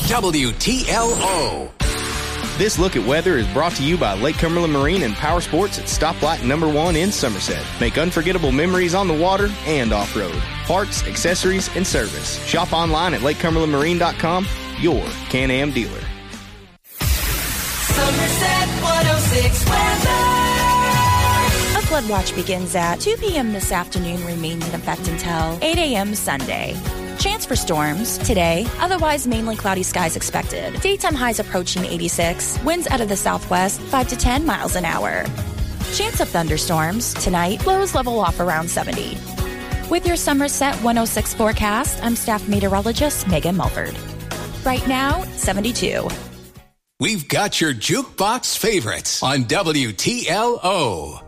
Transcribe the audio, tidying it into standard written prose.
WTLO. This look at weather is brought to you by Lake Cumberland Marine and Power Sports at Stoplight number 1 in Somerset. Make unforgettable memories on the water and off-road. Parts, accessories, and service. Shop online at lakecumberlandmarine.com, your Can-Am dealer. Somerset 106 weather. A flood watch begins at 2 p.m. this afternoon, remains in effect until 8 a.m. Sunday. Chance for storms today, otherwise mainly cloudy skies expected. Daytime highs approaching 86, winds out of the southwest 5 to 10 miles an hour. Chance of thunderstorms tonight, lows level off around 70. With your Somerset 106 forecast, I'm staff meteorologist Megan Mulford. Right now, 72. We've got your jukebox favorites on WTLO.